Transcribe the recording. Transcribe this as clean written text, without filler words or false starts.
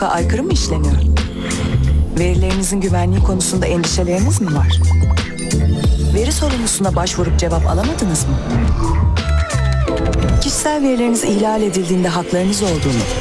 aykırı mı işleniyor? Verilerinizin güvenliği konusunda endişeleriniz mi var? Veri sorumlusuna başvurup cevap alamadınız mı? Kişisel verileriniz ihlal edildiğinde haklarınız olduğunu,